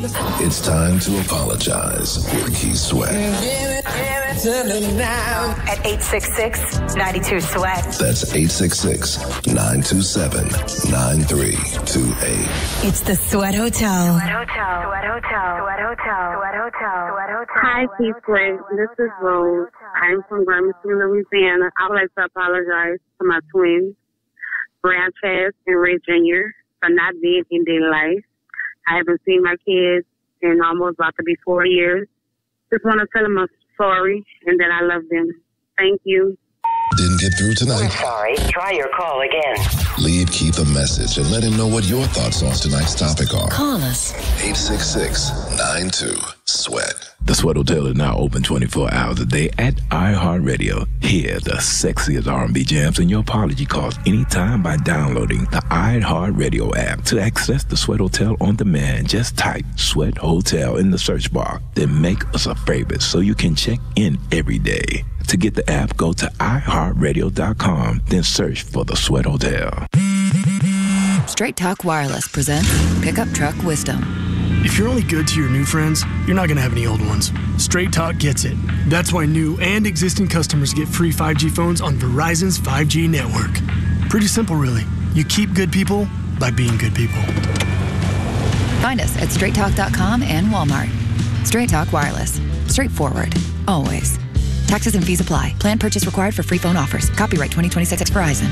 It's time to apologize with Keith Sweat. At 866-92-SWEAT. That's 866-927-9328. It's the Sweat Hotel. Hi, Keith Sweat. This is Rose. I'm from Gramercy, Louisiana. I would like to apologize to my twins, Brad Chaz and Ray Jr., for not being in their life. I haven't seen my kids in almost about to be 4 years. Just want to tell them I'm sorry and that I love them. Thank you. Didn't get through tonight? We're sorry. Try your call again. Leave Keith a message and let him know what your thoughts on tonight's topic are. Call us. 866-92-SWEAT. The Sweat Hotel is now open 24 hours a day at iHeartRadio. Hear the sexiest R&B jams and your apology calls anytime by downloading the iHeartRadio app. To access the Sweat Hotel on demand, just type Sweat Hotel in the search bar. Then make us a favorite so you can check in every day. To get the app, go to iHeartRadio.com, then search for the Sweat Hotel. Straight Talk Wireless presents Pickup Truck Wisdom. If you're only good to your new friends, you're not going to have any old ones. Straight Talk gets it. That's why new and existing customers get free 5G phones on Verizon's 5G network. Pretty simple, really. You keep good people by being good people. Find us at straighttalk.com and Walmart. Straight Talk Wireless. Straightforward. Always. Taxes and fees apply. Plan purchase required for free phone offers. Copyright 2026 Verizon.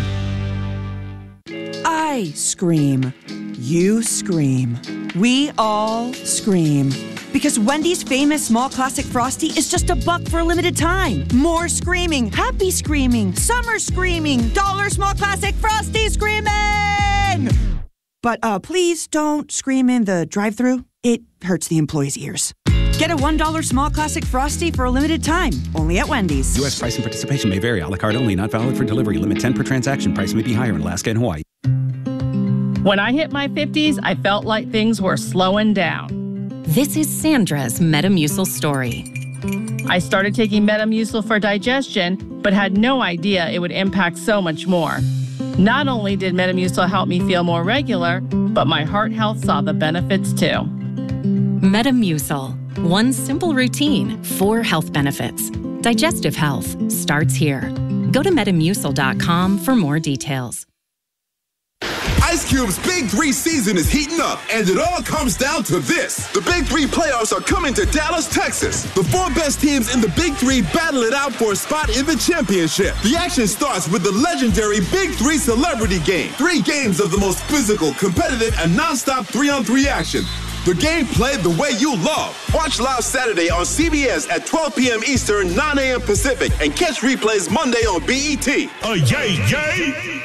I scream. You scream. We all scream. Because Wendy's famous small classic Frosty is just $1 for a limited time. More screaming, happy screaming, summer screaming, dollar small classic Frosty screaming! But please don't scream in the drive-thru. It hurts the employees' ears. Get a $1 small classic Frosty for a limited time, only at Wendy's. U.S. price and participation may vary. A la carte only, not valid for delivery. Limit 10 per transaction. Price may be higher in Alaska and Hawaii. When I hit my 50s, I felt like things were slowing down. This is Sandra's Metamucil story. I started taking Metamucil for digestion, but had no idea it would impact so much more. Not only did Metamucil help me feel more regular, but my heart health saw the benefits too. Metamucil. One simple routine, 4 health benefits. Digestive health starts here. Go to Metamucil.com for more details. Ice Cube's Big 3 season is heating up, and it all comes down to this. The Big 3 playoffs are coming to Dallas, Texas. The 4 best teams in the Big 3 battle it out for a spot in the championship. The action starts with the legendary Big 3 Celebrity Game. 3 games of the most physical, competitive, and non-stop 3-on-3 action. The game played the way you love. Watch live Saturday on CBS at 12 p.m. Eastern, 9 a.m. Pacific, and catch replays Monday on BET. Yay!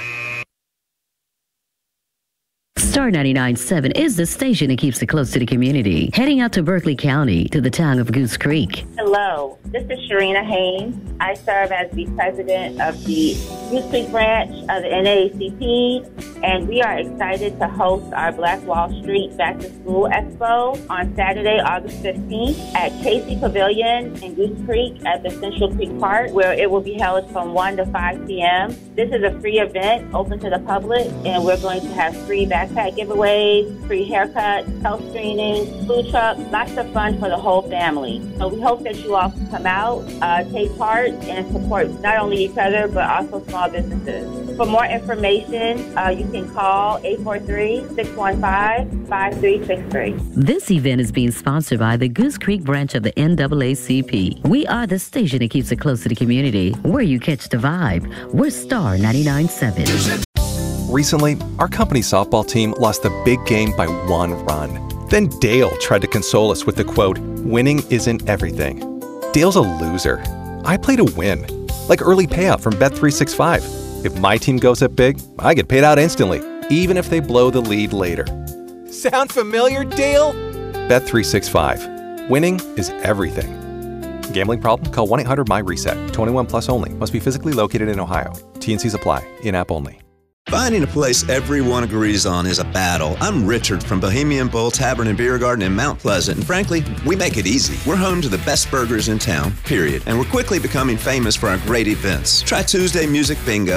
Star 99.7 is the station that keeps it close to the community. Heading out to Berkeley County, to the town of Goose Creek. Hello, this is Sharina Haynes. I serve as the president of the Goose Creek branch of the NAACP, and we are excited to host our Black Wall Street Back to School Expo on Saturday, August 15th at Casey Pavilion in Goose Creek at the Central Creek Park, where it will be held from 1 to 5 p.m. This is a free event open to the public, and we're going to have free backpack giveaways, free haircuts, health screenings, food trucks, lots of fun for the whole family. So we hope that you all can come out, take part, and support not only each other, but also small businesses. For more information, you can call 843-615-5363. This event is being sponsored by the Goose Creek branch of the NAACP. We are the station that keeps it close to the community, where you catch the vibe. We're Star 99.7. Recently, our company's softball team lost the big game by 1 run. Then Dale tried to console us with the quote, "Winning isn't everything." Dale's a loser. I play to win, like early payout from Bet365. If my team goes up big, I get paid out instantly, even if they blow the lead later. Sound familiar, Dale? Bet365. Winning is everything. Gambling problem? Call 1-800-MY-RESET. 21 plus only. Must be physically located in Ohio. T&Cs apply. In-app only. Finding a place everyone agrees on is a battle. I'm Richard from Bohemian Bull Tavern and Beer Garden in Mount Pleasant, and frankly, we make it easy. We're home to the best burgers in town, period, and we're quickly becoming famous for our great events. Try Tuesday Music Bingo